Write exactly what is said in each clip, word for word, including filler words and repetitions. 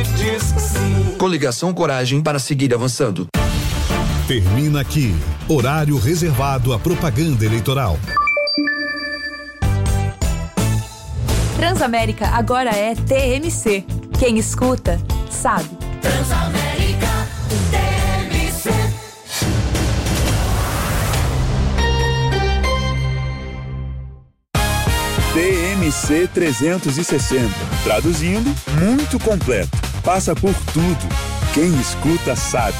diz que sim. Coligação Coragem para seguir avançando. Termina aqui, horário reservado à propaganda eleitoral. Transamérica agora é T M C. Quem escuta, sabe. Transamérica, T M C. T M C trezentos e sessenta. Traduzindo, muito completo. Passa por tudo. Quem escuta sabe.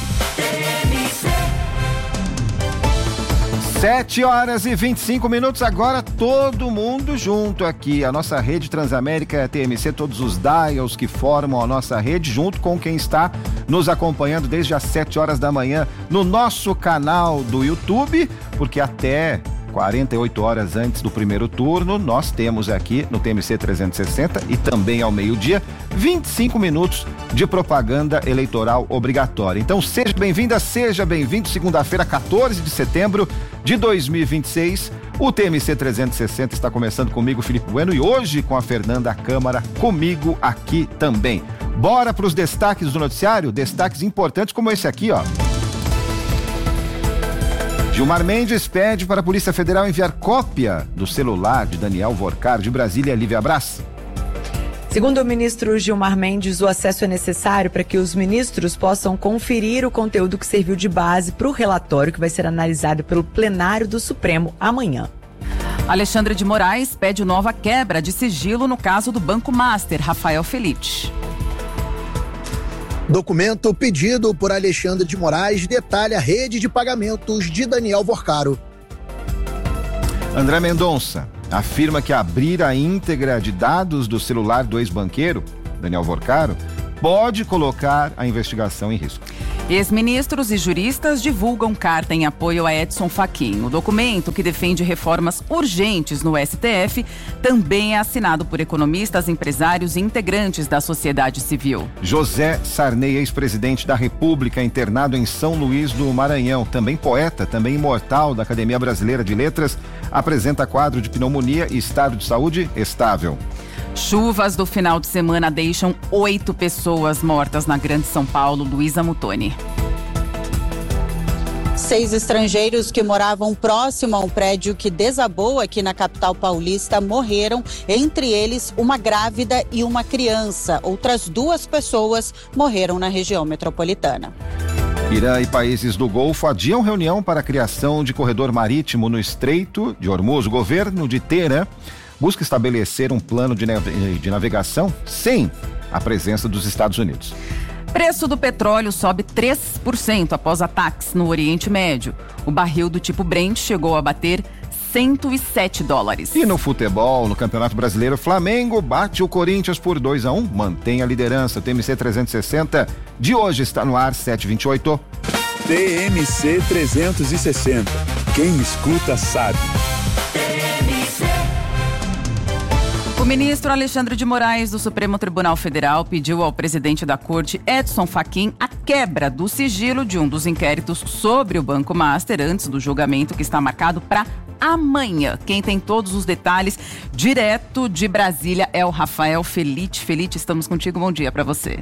sete horas e vinte e cinco minutos, agora todo mundo junto aqui. A nossa rede Transamérica T M C, todos os dials que formam a nossa rede, junto com quem está nos acompanhando desde as sete horas da manhã no nosso canal do YouTube, porque até quarenta e oito horas antes do primeiro turno, nós temos aqui no T M C trezentos e sessenta e também ao meio-dia, vinte e cinco minutos de propaganda eleitoral obrigatória. Então seja bem-vinda, seja bem-vindo, segunda-feira, quatorze de setembro de dois mil e vinte e seis, o T M C trezentos e sessenta está começando comigo, Felipe Bueno, e hoje com a Fernanda Câmara, comigo aqui também. Bora para os destaques do noticiário, destaques importantes como esse aqui, ó. Gilmar Mendes pede para a Polícia Federal enviar cópia do celular de Daniel Vorcar, de Brasília, Lívia Braz. Segundo o ministro Gilmar Mendes, o acesso é necessário para que os ministros possam conferir o conteúdo que serviu de base para o relatório que vai ser analisado pelo plenário do Supremo amanhã. Alexandre de Moraes pede nova quebra de sigilo no caso do Banco Master, Rafael Felite. Documento pedido por Alexandre de Moraes detalha a rede de pagamentos de Daniel Vorcaro. André Mendonça afirma que abrir a íntegra de dados do celular do ex-banqueiro, Daniel Vorcaro, pode colocar a investigação em risco. Ex-ministros e juristas divulgam carta em apoio a Edson Fachin. O documento, que defende reformas urgentes no S T F, também é assinado por economistas, empresários e integrantes da sociedade civil. José Sarney, ex-presidente da República, internado em São Luís do Maranhão, também poeta, também imortal da Academia Brasileira de Letras, apresenta quadro de pneumonia e estado de saúde estável. Chuvas do final de semana deixam oito pessoas mortas na Grande São Paulo. Luísa Mutoni. Seis estrangeiros que moravam próximo a um prédio que desabou aqui na capital paulista morreram, entre eles uma grávida e uma criança. Outras duas pessoas morreram na região metropolitana. Irã e países do Golfo adiam reunião para a criação de corredor marítimo no Estreito de Hormuz. O governo de Teherã busca estabelecer um plano de, nav- de navegação sem a presença dos Estados Unidos. Preço do petróleo sobe três por cento após ataques no Oriente Médio. O barril do tipo Brent chegou a bater cento e sete dólares. E no futebol, no Campeonato Brasileiro, Flamengo bate o Corinthians por dois a um, mantém a liderança. O T M C trezentos e sessenta de hoje está no ar, sete e vinte e oito. T M C trezentos e sessenta. Quem escuta sabe. O ministro Alexandre de Moraes, do Supremo Tribunal Federal, pediu ao presidente da Corte, Edson Fachin, a quebra do sigilo de um dos inquéritos sobre o Banco Master antes do julgamento que está marcado para amanhã. Quem tem todos os detalhes direto de Brasília é o Rafael Felite. Felite, estamos contigo. Bom dia para você.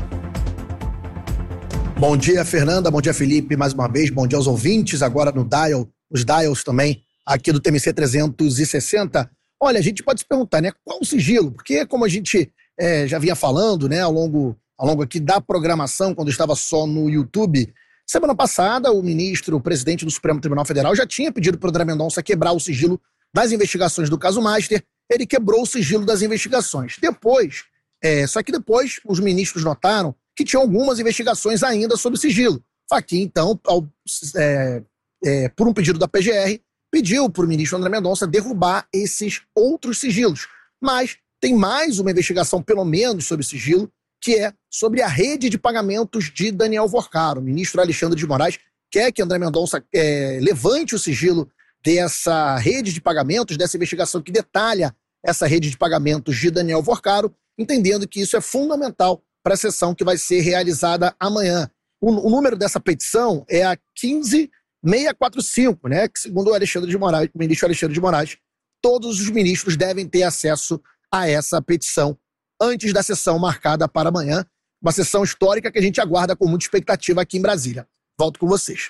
Bom dia, Fernanda. Bom dia, Felipe. Mais uma vez, bom dia aos ouvintes. Agora no dial, os dials também aqui do T M C trezentos e sessenta. Olha, a gente pode se perguntar, né? Qual o sigilo? Porque como a gente é, já vinha falando, né, ao longo, ao longo aqui da programação, quando estava só no YouTube, semana passada o ministro, o presidente do Supremo Tribunal Federal já tinha pedido para o André Mendonça quebrar o sigilo das investigações do caso Master. Ele quebrou o sigilo das investigações. Depois, é, só que depois os ministros notaram que tinham algumas investigações ainda sob sigilo. Fachin, então, ao, é, é, por um pedido da P G R, pediu para o ministro André Mendonça derrubar esses outros sigilos. Mas tem mais uma investigação, pelo menos, sobre sigilo, que é sobre a rede de pagamentos de Daniel Vorcaro. O ministro Alexandre de Moraes quer que André Mendonça é, levante o sigilo dessa rede de pagamentos, dessa investigação que detalha essa rede de pagamentos de Daniel Vorcaro, entendendo que isso é fundamental para a sessão que vai ser realizada amanhã. O, o número dessa petição é a quinze mil seiscentos e quarenta e cinco, né? Que segundo o Alexandre de Moraes, o ministro Alexandre de Moraes, todos os ministros devem ter acesso a essa petição antes da sessão marcada para amanhã. uma sessão histórica que a gente aguarda com muita expectativa aqui em Brasília. Volto com vocês.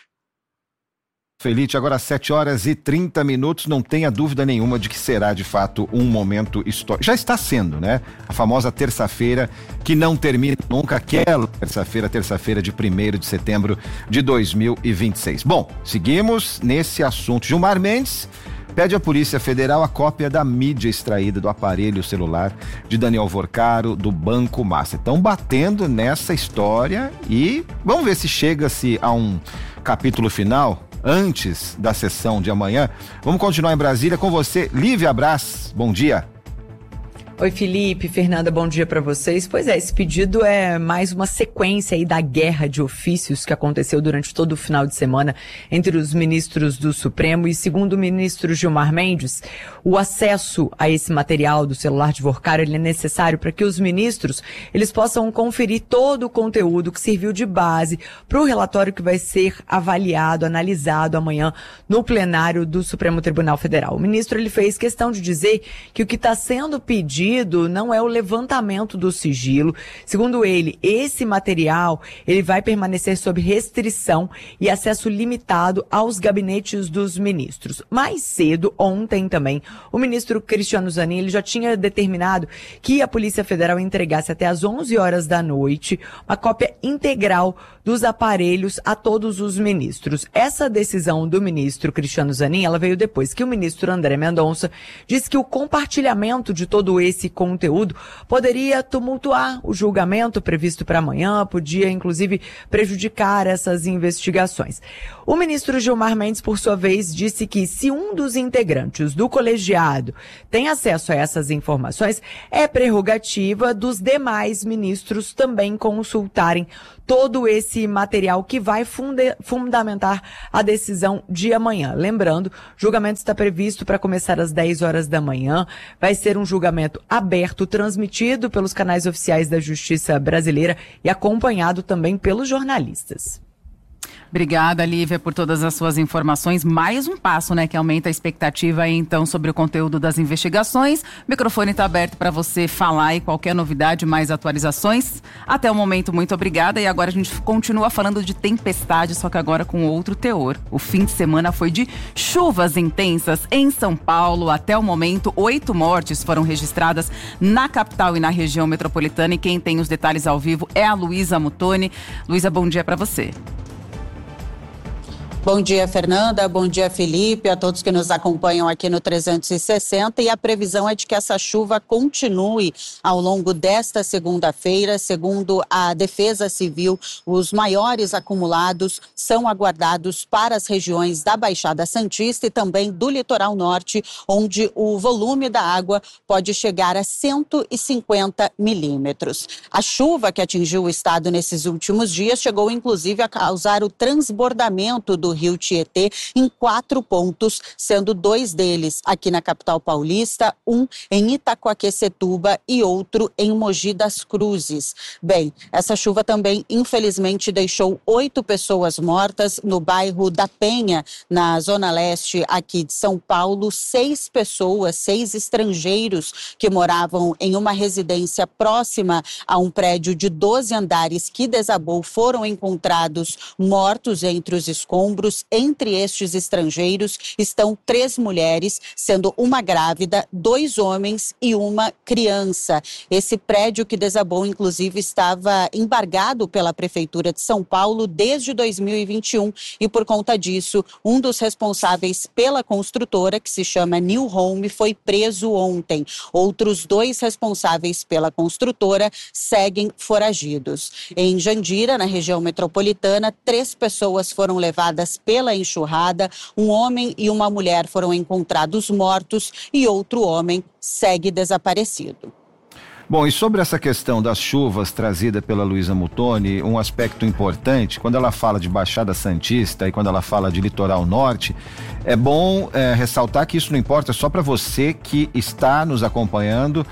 Felite, agora às sete horas e trinta minutos, não tenha dúvida nenhuma de que será de fato um momento histórico. Já está sendo, né? A famosa terça-feira que não termina nunca, aquela terça-feira, terça-feira de primeiro de setembro de dois mil e vinte e seis. Bom, seguimos nesse assunto. Gilmar Mendes pede à Polícia Federal a cópia da mídia extraída do aparelho celular de Daniel Vorcaro, do Banco Master. Estão batendo nessa história e vamos ver se chega-se a um capítulo final antes da sessão de amanhã. Vamos continuar em Brasília com você, Lívia Braz. Bom dia. Oi, Felipe, Fernanda, bom dia para vocês. Pois é, esse pedido é mais uma sequência aí da guerra de ofícios que aconteceu durante todo o final de semana entre os ministros do Supremo e, segundo o ministro Gilmar Mendes, o acesso a esse material do celular de Vorcaro ele é necessário para que os ministros eles possam conferir todo o conteúdo que serviu de base para o relatório que vai ser avaliado, analisado amanhã no plenário do Supremo Tribunal Federal. O ministro ele fez questão de dizer que o que está sendo pedido não é o levantamento do sigilo. Segundo ele, esse material ele vai permanecer sob restrição e acesso limitado aos gabinetes dos ministros. Mais cedo, ontem também, o ministro Cristiano Zanin ele já tinha determinado que a Polícia Federal entregasse até às onze horas da noite uma cópia integral dos aparelhos a todos os ministros. Essa decisão do ministro Cristiano Zanin, ela veio depois que o ministro André Mendonça disse que o compartilhamento de todo esse Esse conteúdo poderia tumultuar o julgamento previsto para amanhã, podia inclusive prejudicar essas investigações. O ministro Gilmar Mendes, por sua vez, disse que se um dos integrantes do colegiado tem acesso a essas informações, é prerrogativa dos demais ministros também consultarem todo esse material que vai funde- fundamentar a decisão de amanhã. Lembrando, o julgamento está previsto para começar às dez horas da manhã, vai ser um julgamento aberto, transmitido pelos canais oficiais da Justiça Brasileira e acompanhado também pelos jornalistas. Obrigada, Lívia, por todas as suas informações. Mais um passo, né, que aumenta a expectativa aí, então, sobre o conteúdo das investigações. O microfone está aberto para você falar e qualquer novidade, mais atualizações. Até o momento, muito obrigada. E agora a gente continua falando de tempestade, só que agora com outro teor. O fim de semana foi de chuvas intensas em São Paulo. Até o momento, oito mortes foram registradas na capital e na região metropolitana. E quem tem os detalhes ao vivo é a Luísa Mutoni. Luísa, bom dia para você. Bom dia, Fernanda. Bom dia, Felipe, a todos que nos acompanham aqui no trezentos e sessenta. E a previsão é de que essa chuva continue ao longo desta segunda-feira. Segundo a Defesa Civil, os maiores acumulados são aguardados para as regiões da Baixada Santista e também do Litoral Norte, onde o volume da água pode chegar a cento e cinquenta milímetros. A chuva que atingiu o estado nesses últimos dias chegou, inclusive, a causar o transbordamento do Rio Tietê em quatro pontos, sendo dois deles aqui na capital paulista, um em Itacoaquecetuba e outro em Mogi das Cruzes. Bem, essa chuva também, infelizmente, deixou oito pessoas mortas no bairro da Penha, na zona leste aqui de São Paulo. Seis pessoas, seis estrangeiros que moravam em uma residência próxima a um prédio de doze andares que desabou foram encontrados mortos entre os escombros. Entre estes estrangeiros estão três mulheres, sendo uma grávida, dois homens e uma criança. Esse prédio que desabou, inclusive, estava embargado pela Prefeitura de São Paulo desde dois mil e vinte e um e, por conta disso, um dos responsáveis pela construtora, que se chama New Home, foi preso ontem. Outros dois responsáveis pela construtora seguem foragidos. Em Jandira, na região metropolitana, três pessoas foram levadas pela enxurrada, um homem e uma mulher foram encontrados mortos e outro homem segue desaparecido. Bom, e sobre essa questão das chuvas trazida pela Luísa Mutoni, um aspecto importante, quando ela fala de Baixada Santista e quando ela fala de Litoral Norte, é bom é, ressaltar que isso não importa só para você que está nos acompanhando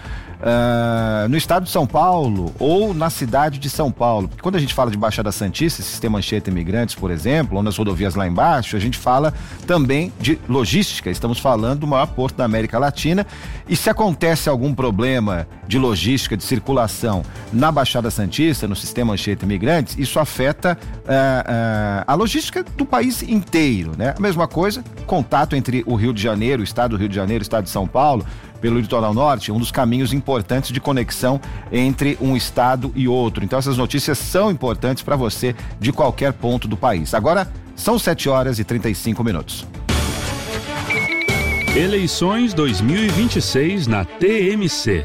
uh, no estado de São Paulo ou na cidade de São Paulo. Porque quando a gente fala de Baixada Santista, Sistema Anchieta Imigrantes, por exemplo, ou nas rodovias lá embaixo, a gente fala também de logística. Estamos falando do maior porto da América Latina. E se acontece algum problema de logística, de circulação na Baixada Santista, no Sistema Anchieta Imigrantes, isso afeta uh, uh, a logística do país inteiro, né? A mesma coisa, contato entre o Rio de Janeiro, o estado do Rio de Janeiro, o estado de São Paulo, pelo litoral norte, um dos caminhos importantes de conexão entre um estado e outro. Então essas notícias são importantes para você de qualquer ponto do país. Agora são sete horas e trinta e cinco minutos. Eleições dois mil e vinte e seis na T M C.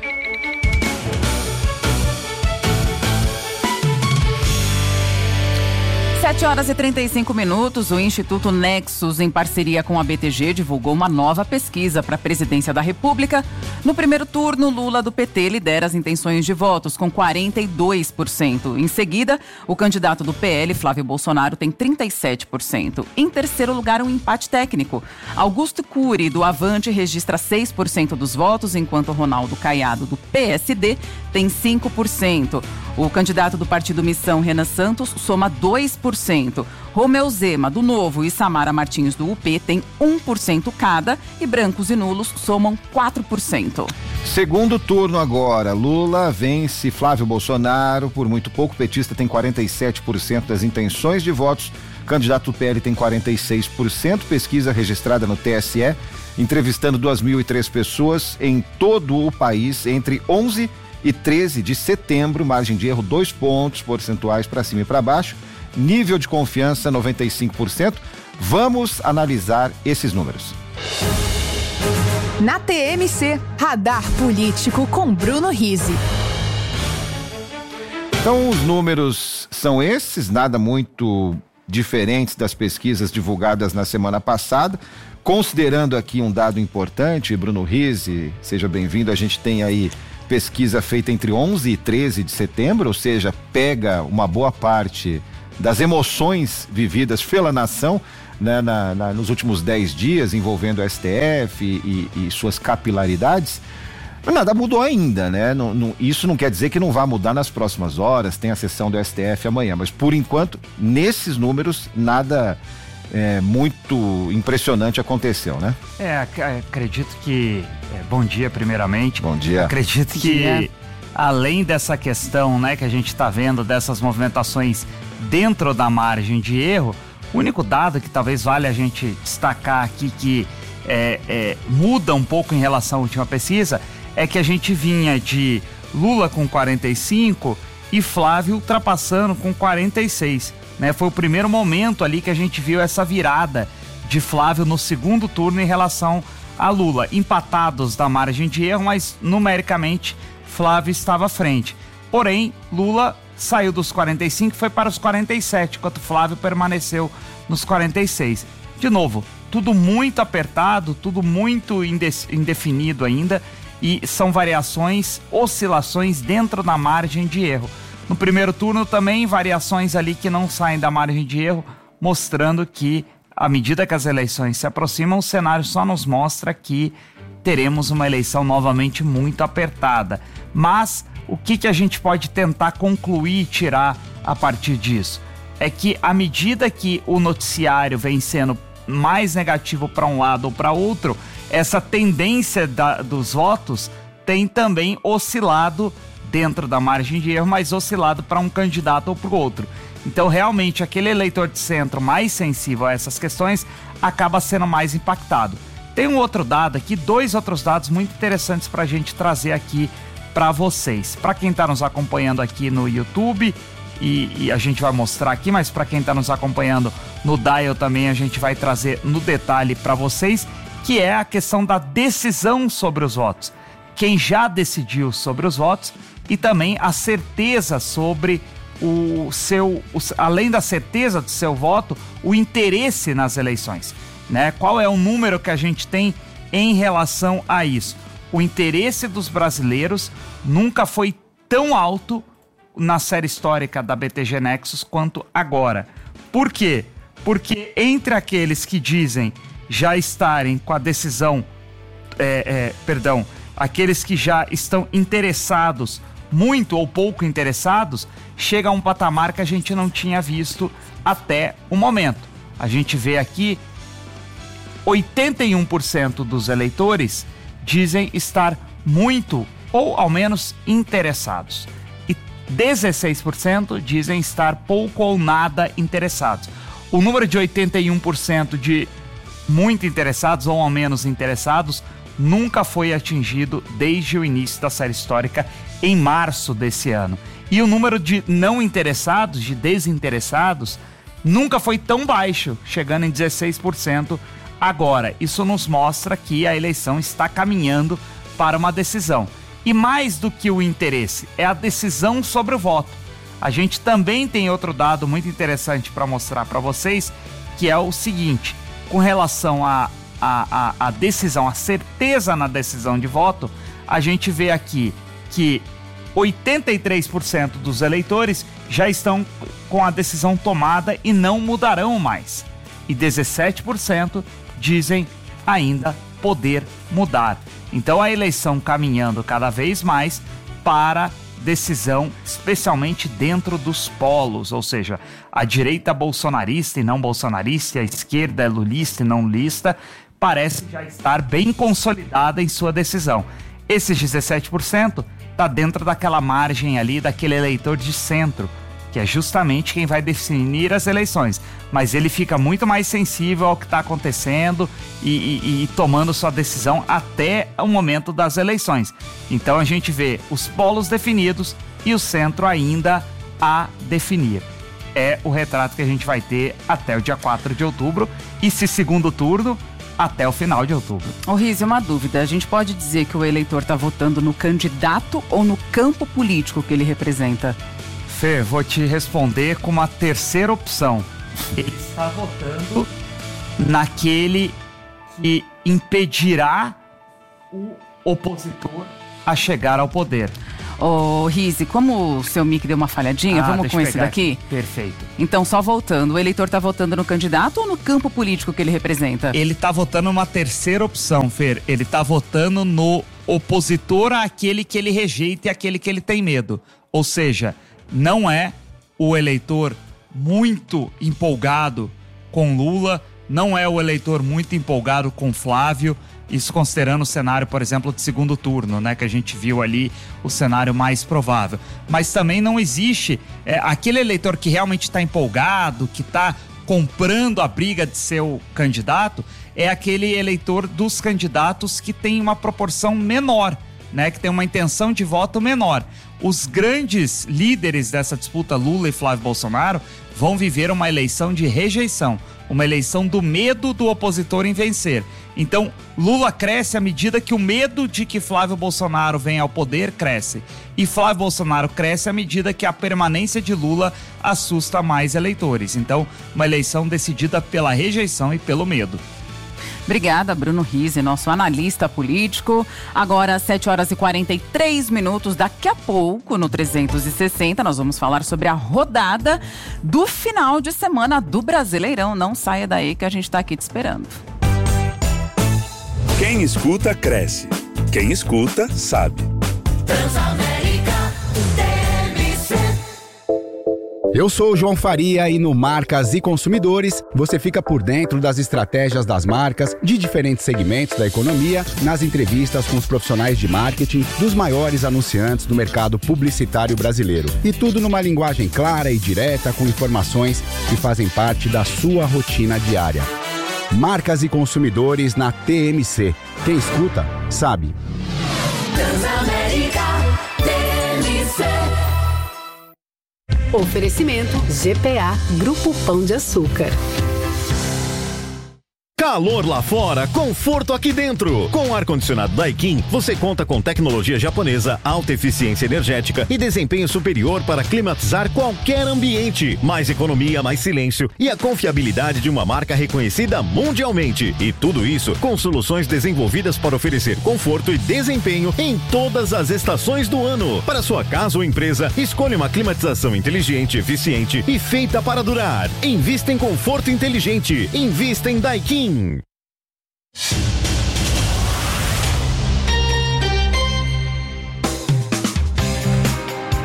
sete horas e trinta e cinco minutos, o Instituto Nexus, em parceria com a B T G, divulgou uma nova pesquisa para a presidência da República. No primeiro turno, Lula do P T lidera as intenções de votos com quarenta e dois por cento. Em seguida, o candidato do P L, Flávio Bolsonaro, tem trinta e sete por cento. Em terceiro lugar, um empate técnico. Augusto Cury, do Avante, registra seis por cento dos votos, enquanto Ronaldo Caiado, do P S D, tem cinco por cento. O candidato do Partido Missão, Renan Santos, soma dois por cento. Romeu Zema, do Novo, e Samara Martins, do U P, tem um por cento cada, e brancos e nulos somam quatro por cento. Segundo turno agora, Lula vence Flávio Bolsonaro por muito pouco. O petista tem quarenta e sete por cento das intenções de votos. O candidato do P L tem quarenta e seis por cento. Pesquisa registrada no T S E, entrevistando duas mil e três pessoas em todo o país entre onze e treze de setembro, margem de erro dois pontos percentuais para cima e para baixo, nível de confiança noventa e cinco por cento. Vamos analisar esses números. Na T M C, Radar Político com Bruno Rizzi. Então os números são esses, nada muito diferentes das pesquisas divulgadas na semana passada. Considerando aqui um dado importante, Bruno Rizzi, seja bem-vindo, a gente tem aí pesquisa feita entre onze e treze de setembro, ou seja, pega uma boa parte das emoções vividas pela nação, né, na, na, nos últimos dez dias, envolvendo o S T F e, e suas capilaridades. Nada mudou ainda, né? Não, não, isso não quer dizer que não vai mudar nas próximas horas, tem a sessão do S T F amanhã, mas por enquanto, nesses números, nada é, muito impressionante aconteceu, né? É, acredito que... É, bom dia, primeiramente. Bom dia. Acredito que, dia. além dessa questão, né, que a gente está vendo, dessas movimentações dentro da margem de erro, o único dado que talvez vale a gente destacar aqui que é, é, muda um pouco em relação à última pesquisa é que a gente vinha de Lula com quarenta e cinco e Flávio ultrapassando com quarenta e seis, né? Foi o primeiro momento ali que a gente viu essa virada de Flávio no segundo turno em relação a Lula. Empatados da margem de erro, mas numericamente Flávio estava à frente. Porém, Lula saiu dos quarenta e cinco e foi para os quarenta e sete, enquanto Flávio permaneceu nos quarenta e seis. De novo, tudo muito apertado, tudo muito indefinido ainda, e são variações, oscilações dentro da margem de erro. No primeiro turno também variações ali que não saem da margem de erro, mostrando que à medida que as eleições se aproximam, o cenário só nos mostra que teremos uma eleição novamente muito apertada. Mas o que, que a gente pode tentar concluir e tirar a partir disso? É que à medida que o noticiário vem sendo mais negativo para um lado ou para outro, essa tendência da, dos votos tem também oscilado dentro da margem de erro, mas oscilado para um candidato ou para o outro. Então, realmente, aquele eleitor de centro mais sensível a essas questões acaba sendo mais impactado. Tem um outro dado aqui, dois outros dados muito interessantes para a gente trazer aqui para vocês. Para quem está nos acompanhando aqui no YouTube, e, e a gente vai mostrar aqui, mas para quem está nos acompanhando no Dial também, a gente vai trazer no detalhe para vocês, que é a questão da decisão sobre os votos. Quem já decidiu sobre os votos e também a certeza sobre o seu, o, além da certeza do seu voto, o interesse nas eleições, né? Qual é o número que a gente tem em relação a isso? O interesse dos brasileiros nunca foi tão alto na série histórica da B T G Nexus quanto agora. Por quê? Porque entre aqueles que dizem já estarem com a decisão, é, é, perdão, aqueles que já estão interessados, muito ou pouco interessados, chega a um patamar que a gente não tinha visto até o momento. A gente vê aqui, oitenta e um por cento dos eleitores dizem estar muito ou ao menos interessados. E dezesseis por cento dizem estar pouco ou nada interessados. O número de oitenta e um por cento de muito interessados ou ao menos interessados nunca foi atingido desde o início da série histórica em março desse ano. E o número de não interessados, de desinteressados, nunca foi tão baixo, chegando em dezesseis por cento agora. Isso nos mostra que a eleição está caminhando para uma decisão. E mais do que o interesse, é a decisão sobre o voto. A gente também tem outro dado muito interessante para mostrar para vocês, que é o seguinte: com relação à a, a, a decisão, a certeza na decisão de voto, a gente vê aqui que oitenta e três por cento dos eleitores já estão com a decisão tomada e não mudarão mais. E dezessete por cento dizem ainda poder mudar. Então a eleição caminhando cada vez mais para decisão, especialmente dentro dos polos, ou seja, a direita bolsonarista e não bolsonarista, a esquerda lulista e não lulista, parece já estar bem consolidada em sua decisão. Esses dezessete por cento está dentro daquela margem ali, daquele eleitor de centro, que é justamente quem vai definir as eleições. Mas ele fica muito mais sensível ao que está acontecendo e, e, e tomando sua decisão até o momento das eleições. Então a gente vê os polos definidos e o centro ainda a definir. É o retrato que a gente vai ter até o dia quatro de outubro e, se segundo turno, até o final de outubro. Ô Riz, uma dúvida, a gente pode dizer que o eleitor está votando no candidato ou no campo político que ele representa? Fê, vou te responder com uma terceira opção. Ele está votando naquele que impedirá o opositor a chegar ao poder. Ô, Rize, como o seu mic deu uma falhadinha, ah, vamos com esse daqui? Aqui. Perfeito. Então, só voltando, o eleitor tá votando no candidato ou no campo político que ele representa? Ele tá votando uma terceira opção, Fer. Ele tá votando no opositor àquele que ele rejeita e àquele que ele tem medo. Ou seja, não é o eleitor muito empolgado com Lula, não é o eleitor muito empolgado com Flávio. Isso considerando o cenário, por exemplo, de segundo turno, né? Que a gente viu ali o cenário mais provável. Mas também não existe é, aquele eleitor que realmente está empolgado, que está comprando a briga de seu candidato, é aquele eleitor dos candidatos que tem uma proporção menor, né? Que tem uma intenção de voto menor. Os grandes líderes dessa disputa, Lula e Flávio Bolsonaro, vão viver uma eleição de rejeição, uma eleição do medo do opositor em vencer. Então, Lula cresce à medida que o medo de que Flávio Bolsonaro venha ao poder cresce. E Flávio Bolsonaro cresce à medida que a permanência de Lula assusta mais eleitores. Então, uma eleição decidida pela rejeição e pelo medo. Obrigada, Bruno Rize, nosso analista político. Agora, sete horas e quarenta e três minutos. Daqui a pouco, no trezentos e sessenta, nós vamos falar sobre a rodada do final de semana do Brasileirão. Não saia daí que a gente está aqui te esperando. Quem escuta, cresce. Quem escuta, sabe. Transamérica T M C. Eu sou o João Faria e no Marcas e Consumidores você fica por dentro das estratégias das marcas de diferentes segmentos da economia, nas entrevistas com os profissionais de marketing dos maiores anunciantes do mercado publicitário brasileiro. E tudo numa linguagem clara e direta, com informações que fazem parte da sua rotina diária. Marcas e Consumidores na T M C. Quem escuta, sabe. Transamérica T M C. Oferecimento G P A Grupo Pão de Açúcar. Calor lá fora, conforto aqui dentro. Com o ar-condicionado Daikin, você conta com tecnologia japonesa, alta eficiência energética e desempenho superior para climatizar qualquer ambiente. Mais economia, mais silêncio e a confiabilidade de uma marca reconhecida mundialmente. E tudo isso com soluções desenvolvidas para oferecer conforto e desempenho em todas as estações do ano. Para sua casa ou empresa, escolha uma climatização inteligente, eficiente e feita para durar. Invista em conforto inteligente. Invista em Daikin.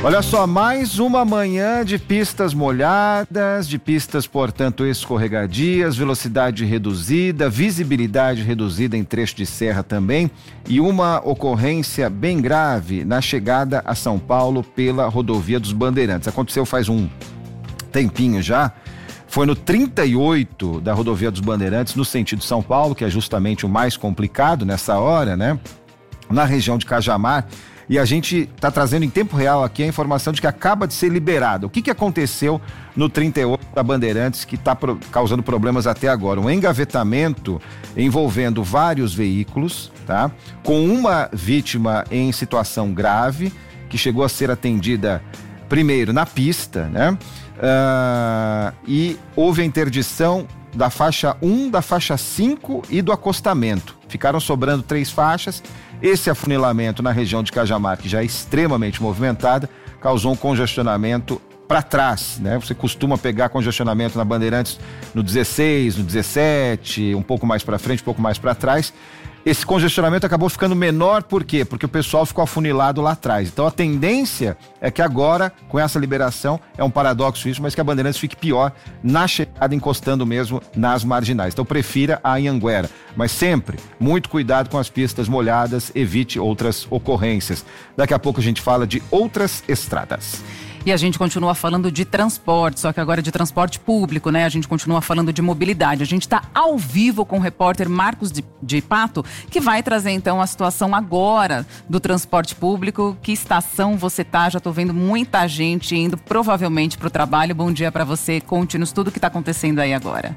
Olha só, mais uma manhã de pistas molhadas, de pistas, portanto, escorregadias, velocidade reduzida, visibilidade reduzida em trecho de serra também, e uma ocorrência bem grave na chegada a São Paulo pela rodovia dos Bandeirantes. Aconteceu faz um tempinho já, foi no trinta e oito da rodovia dos Bandeirantes, no sentido São Paulo, que é justamente o mais complicado nessa hora, né? Na região de Cajamar. E a gente está trazendo em tempo real aqui a informação de que acaba de ser liberado. O que, que aconteceu no trinta e oito da Bandeirantes que está pro, causando problemas até agora? Um engavetamento envolvendo vários veículos, tá? Com uma vítima em situação grave, que chegou a ser atendida primeiro na pista, né? Uh, e houve a interdição da faixa um, da faixa cinco e do acostamento. Ficaram sobrando três faixas. Esse afunilamento na região de Cajamar, que já é extremamente movimentada, causou um congestionamento para trás, né? Você costuma pegar congestionamento na Bandeirantes no dezesseis, no dezessete, um pouco mais para frente, um pouco mais para trás. Esse congestionamento acabou ficando menor, por quê? Porque o pessoal ficou afunilado lá atrás. Então a tendência é que agora, com essa liberação, é um paradoxo isso, mas que a Bandeirantes fique pior na chegada, encostando mesmo nas marginais. Então prefira a Anhanguera, mas sempre muito cuidado com as pistas molhadas, evite outras ocorrências. Daqui a pouco a gente fala de outras estradas. E a gente continua falando de transporte, só que agora de transporte público, né? A gente continua falando de mobilidade. A gente está ao vivo com o repórter Marcos de, de Pato, que vai trazer então a situação agora do transporte público. Que estação você tá? Já estou vendo muita gente indo provavelmente para o trabalho. Bom dia para você. Conte-nos tudo o que está acontecendo aí agora.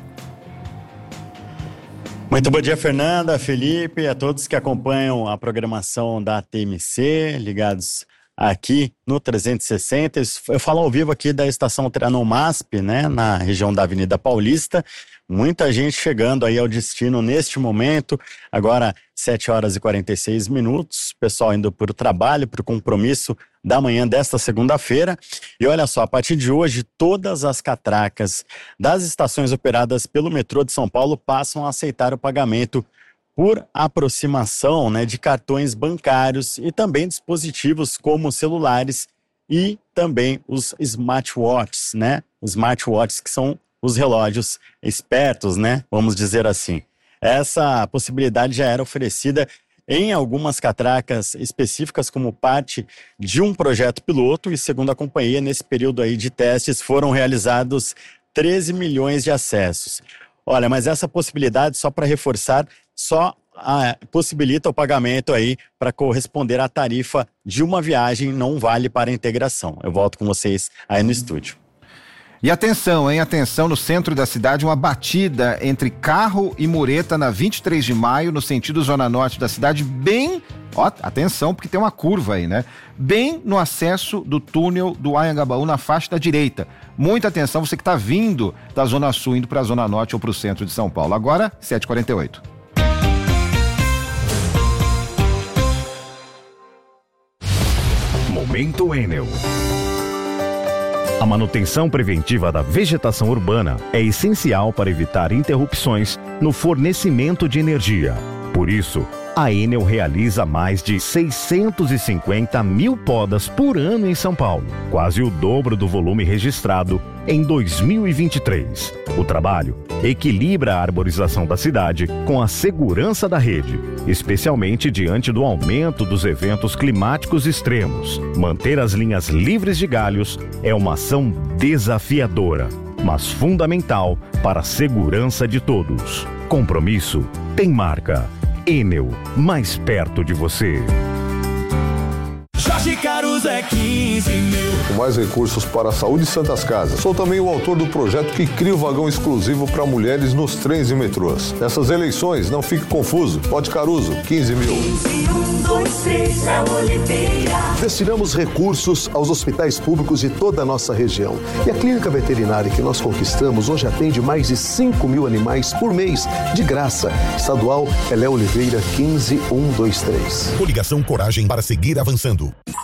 Muito bom dia, Fernanda, Felipe, a todos que acompanham a programação da T M C, ligados aqui no trezentos e sessenta. Eu falo ao vivo aqui da estação Trianon MASP, né, na região da Avenida Paulista. Muita gente chegando aí ao destino neste momento. Agora, sete horas e quarenta e seis minutos. Pessoal indo para o trabalho, para o compromisso da manhã desta segunda-feira. E olha só, a partir de hoje, todas as catracas das estações operadas pelo metrô de São Paulo passam a aceitar o pagamento por aproximação, né, de cartões bancários e também dispositivos como celulares e também os smartwatches, né? Os smartwatches que são os relógios espertos, né? Vamos dizer assim. Essa possibilidade já era oferecida em algumas catracas específicas como parte de um projeto piloto e, segundo a companhia, nesse período aí de testes foram realizados treze milhões de acessos. Olha, mas essa possibilidade, só para reforçar, só ah, possibilita o pagamento aí para corresponder à tarifa de uma viagem, não vale para a integração. Eu volto com vocês aí no estúdio. E atenção, hein? Atenção, no centro da cidade, uma batida entre carro e mureta na vinte e três de maio, no sentido zona norte da cidade, bem... Ó, atenção, porque tem uma curva aí, né? Bem no acesso do túnel do Anhangabaú, na faixa da direita. Muita atenção, você que está vindo da zona sul, indo para a zona norte ou para o centro de São Paulo. Agora, sete e quarenta e oito. Momento Enel. A manutenção preventiva da vegetação urbana é essencial para evitar interrupções no fornecimento de energia. Por isso, a Enel realiza mais de seiscentos e cinquenta mil podas por ano em São Paulo, quase o dobro do volume registrado em dois mil e vinte e três. O trabalho equilibra a arborização da cidade com a segurança da rede, especialmente diante do aumento dos eventos climáticos extremos. Manter as linhas livres de galhos é uma ação desafiadora, mas fundamental para a segurança de todos. Compromisso tem marca. Enel, mais perto de você. Jorge Caruso é quinze mil. Com mais recursos para a saúde e santas casas. Sou também o autor do projeto que cria o vagão exclusivo para mulheres nos trens e metrôs. Nessas eleições, não fique confuso. Vote Caruso, quinze mil. quinze, um, dois, três, é Oliveira. Destinamos recursos aos hospitais públicos de toda a nossa região. E a clínica veterinária que nós conquistamos hoje atende mais de cinco mil animais por mês, de graça. Estadual Elé Oliveira, quinze, um, dois, três. Coligação Coragem para seguir avançando. Com o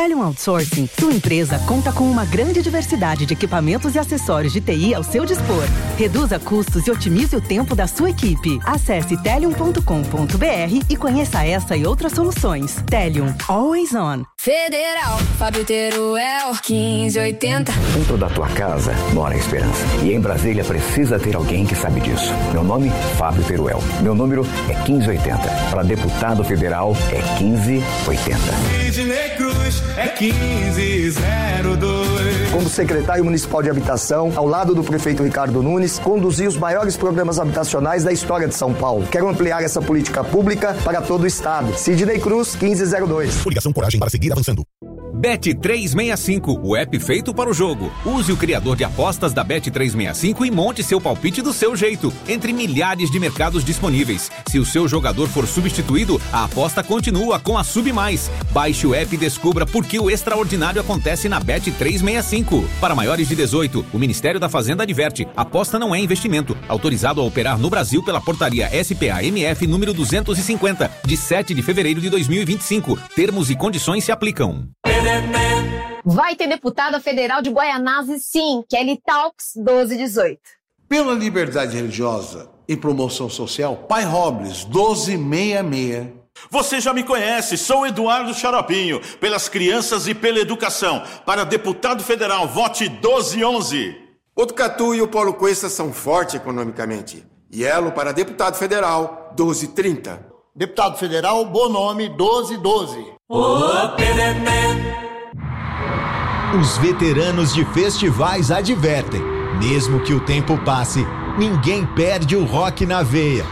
Telium Outsourcing, sua empresa conta com uma grande diversidade de equipamentos e acessórios de T I ao seu dispor. Reduza custos e otimize o tempo da sua equipe. Acesse telium ponto com ponto b r e conheça essa e outras soluções. Telium, always on. Federal, Fábio Teruel, quinze oitenta. Dentro da tua casa mora a esperança. E em Brasília precisa ter alguém que sabe disso. Meu nome, Fábio Teruel. Meu número é quinze oitenta. Para deputado federal é quinze oitenta. Sidney Cruz é quinze zero dois. Como secretário municipal de habitação, ao lado do prefeito Ricardo Nunes, conduzi os maiores programas habitacionais da história de São Paulo. Quero ampliar essa política pública para todo o estado. Sidney Cruz, quinze zero dois. Coligação Coragem para seguir avançando. Bet trezentos e sessenta e cinco, o app feito para o jogo. Use o criador de apostas da Bet trezentos e sessenta e cinco e monte seu palpite do seu jeito, entre milhares de mercados disponíveis. Se o seu jogador for substituído, a aposta continua com a Sub Mais. Baixe o app e descubra por que o extraordinário acontece na Bet trezentos e sessenta e cinco. Para maiores de dezoito, o Ministério da Fazenda adverte: aposta não é investimento. Autorizado a operar no Brasil pela portaria S P A M F número duzentos e cinquenta, de sete de fevereiro de dois mil e vinte e cinco. Termos e condições se aplicam. Vai ter deputada federal de Guaianazes, sim, Kelly Talks doze dezoito. Pela liberdade religiosa e promoção social, Pai Robles, doze sessenta e seis. Você já me conhece, sou Eduardo Xaropinho, pelas crianças e pela educação. Para deputado federal, vote doze onze. Botucatu e o Polo Cuesta são fortes economicamente. Yelo para deputado federal, doze trinta. Deputado federal, Bonome, doze doze. Ô, P D M. Os veteranos de festivais advertem: mesmo que o tempo passe, ninguém perde o rock na veia.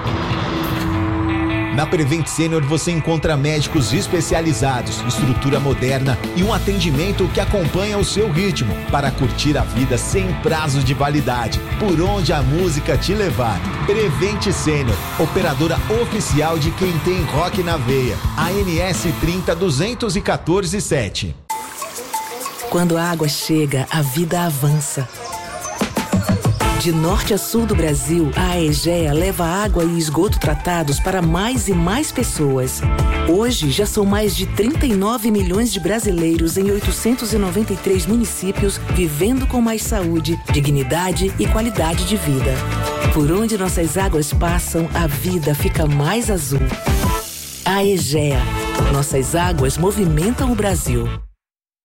Na Prevent Senior você encontra médicos especializados, estrutura moderna e um atendimento que acompanha o seu ritmo para curtir a vida sem prazo de validade, por onde a música te levar. Prevent Senior, operadora oficial de quem tem rock na veia. A N S trinta duzentos e quatorze sete. Quando a água chega, a vida avança. De norte a sul do Brasil, a Aegea leva água e esgoto tratados para mais e mais pessoas. Hoje, já são mais de trinta e nove milhões de brasileiros em oitocentos e noventa e três municípios vivendo com mais saúde, dignidade e qualidade de vida. Por onde nossas águas passam, a vida fica mais azul. Aegea. Nossas águas movimentam o Brasil.